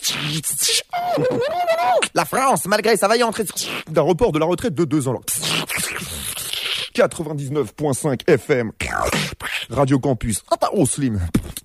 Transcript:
La France, malgré sa vaillante d'un report de la retraite de 2 ans. 99.5 FM. Radio Campus. Oh, slim.